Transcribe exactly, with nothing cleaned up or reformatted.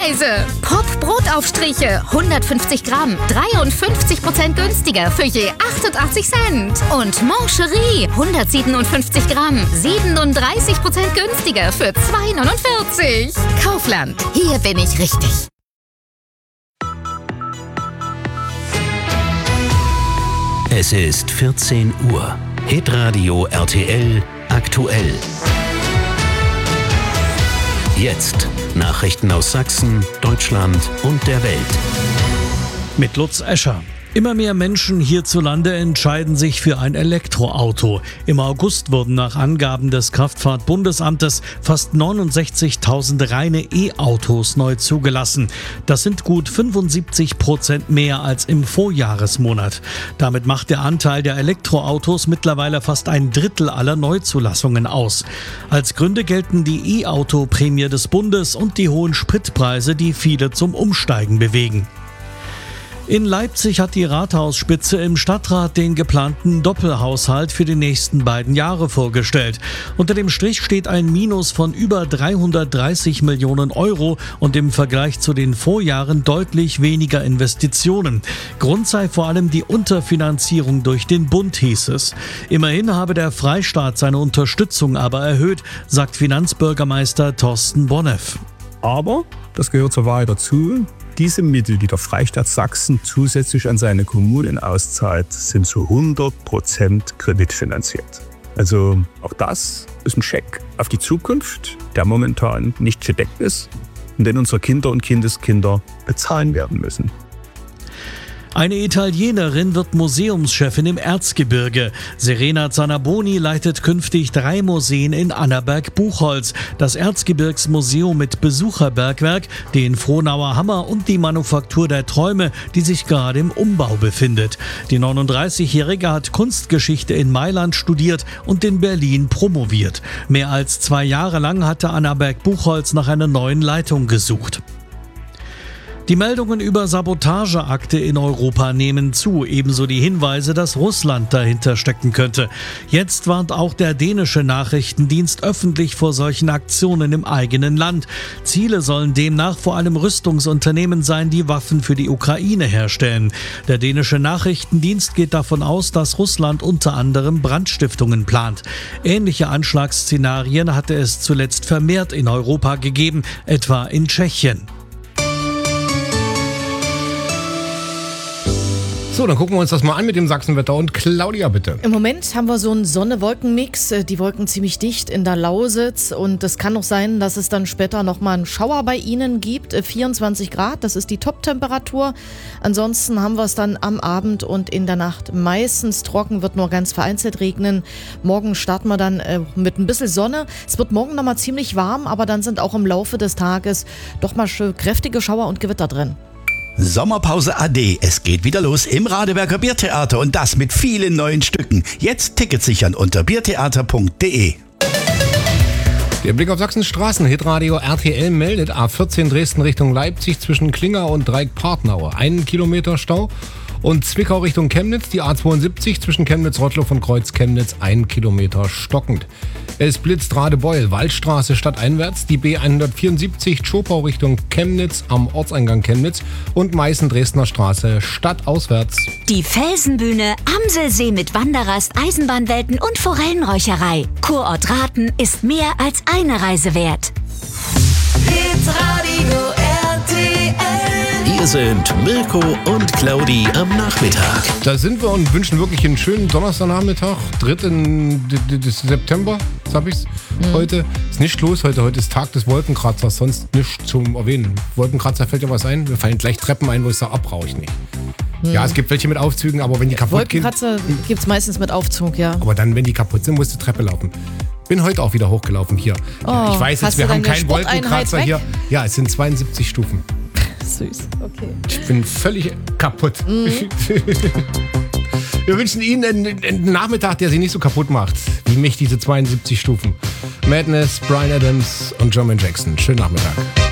Preise. Pop Brotaufstriche, hundertfünfzig Gramm, dreiundfünfzig Prozent günstiger für je achtundachtzig Cent. Und Mancherie, hundertsiebenundfünfzig Gramm, siebenunddreißig Prozent günstiger für zwei neunundvierzig. Kaufland, hier bin ich richtig. Es ist vierzehn Uhr. Hitradio R T L aktuell. Jetzt Nachrichten aus Sachsen, Deutschland und der Welt. Mit Lutz Escher. Immer mehr Menschen hierzulande entscheiden sich für ein Elektroauto. Im August wurden nach Angaben des Kraftfahrtbundesamtes fast neunundsechzigtausend reine E-Autos neu zugelassen. Das sind gut fünfundsiebzig Prozent mehr als im Vorjahresmonat. Damit macht der Anteil der Elektroautos mittlerweile fast ein Drittel aller Neuzulassungen aus. Als Gründe gelten die E-Auto-Prämie des Bundes und die hohen Spritpreise, die viele zum Umsteigen bewegen. In Leipzig hat die Rathausspitze im Stadtrat den geplanten Doppelhaushalt für die nächsten beiden Jahre vorgestellt. Unter dem Strich steht ein Minus von über dreihundertdreißig Millionen Euro und im Vergleich zu den Vorjahren deutlich weniger Investitionen. Grund sei vor allem die Unterfinanzierung durch den Bund, hieß es. Immerhin habe der Freistaat seine Unterstützung aber erhöht, sagt Finanzbürgermeister Thorsten Bonneff. Aber, das gehört zur Wahrheit dazu, diese Mittel, die der Freistaat Sachsen zusätzlich an seine Kommunen auszahlt, sind zu hundert Prozent kreditfinanziert. Also auch das ist ein Scheck auf die Zukunft, der momentan nicht gedeckt ist und den unsere Kinder und Kindeskinder bezahlen werden müssen. Eine Italienerin wird Museumschefin im Erzgebirge. Serena Zanaboni leitet künftig drei Museen in Annaberg-Buchholz. Das Erzgebirgsmuseum mit Besucherbergwerk, den Frohnauer Hammer und die Manufaktur der Träume, die sich gerade im Umbau befindet. Die neununddreißigjährige hat Kunstgeschichte in Mailand studiert und in Berlin promoviert. Mehr als zwei Jahre lang hatte Annaberg-Buchholz nach einer neuen Leitung gesucht. Die Meldungen über Sabotageakte in Europa nehmen zu, ebenso die Hinweise, dass Russland dahinter stecken könnte. Jetzt warnt auch der dänische Nachrichtendienst öffentlich vor solchen Aktionen im eigenen Land. Ziele sollen demnach vor allem Rüstungsunternehmen sein, die Waffen für die Ukraine herstellen. Der dänische Nachrichtendienst geht davon aus, dass Russland unter anderem Brandstiftungen plant. Ähnliche Anschlagsszenarien hatte es zuletzt vermehrt in Europa gegeben, etwa in Tschechien. So, dann gucken wir uns das mal an mit dem Sachsenwetter. Und Claudia, bitte. Im Moment haben wir so einen Sonne-Wolken-Mix. Die Wolken ziemlich dicht in der Lausitz. Und es kann auch sein, dass es dann später nochmal einen Schauer bei Ihnen gibt. vierundzwanzig Grad, das ist die Top-Temperatur. Ansonsten haben wir es dann am Abend und in der Nacht meistens trocken, wird nur ganz vereinzelt regnen. Morgen starten wir dann äh, mit ein bisschen Sonne. Es wird morgen nochmal ziemlich warm, aber dann sind auch im Laufe des Tages doch mal schön kräftige Schauer und Gewitter drin. Sommerpause A D. Es geht wieder los im Radeberger Biertheater und das mit vielen neuen Stücken. Jetzt Tickets sichern unter biertheater punkt de. Der Blick auf Sachsens Straßen. Hitradio R T L meldet A vierzehn Dresden Richtung Leipzig zwischen Klinger und Dreieck-Partnau. Einen Kilometer Stau. Und Zwickau Richtung Chemnitz, die A zweiundsiebzig zwischen Chemnitz-Rottloff und Kreuz-Chemnitz, ein Kilometer stockend. Es blitzt Radebeul, Waldstraße stadteinwärts, die B hundertvierundsiebzig Tschopau Richtung Chemnitz am Ortseingang Chemnitz und Meißen-Dresdner Straße stadtauswärts. Die Felsenbühne, Amselsee mit Wanderrast, Eisenbahnwelten und Forellenräucherei. Kurort Rathen ist mehr als eine Reise wert. Hitradio R T L. Hier sind Mirko und Claudi am Nachmittag. Da sind wir und wünschen wirklich einen schönen Donnerstagnachmittag, dritten September, jetzt hab ich's mhm. heute. Ist nicht los heute, heute ist Tag des Wolkenkratzers, sonst nichts zum Erwähnen. Wolkenkratzer, fällt dir was ein? Wir fallen gleich Treppen ein, wo ich sage, ab brauche ich nicht. Mhm. Ja, es gibt welche mit Aufzügen, aber wenn die kaputt gehen... Wolkenkratzer gibt's meistens mit Aufzug, ja. Aber dann, wenn die kaputt sind, musst du Treppe laufen. Bin heute auch wieder hochgelaufen hier. Oh, ja, ich weiß jetzt, wir haben keinen Wolkenkratzer weg? hier. Ja, es sind zweiundsiebzig Stufen. Süß, okay. Ich bin völlig kaputt. Mhm. Wir wünschen Ihnen einen, einen Nachmittag, der Sie nicht so kaputt macht, wie mich diese zweiundsiebzig Stufen. Madness, Bryan Adams und Jermaine Jackson. Schönen Nachmittag.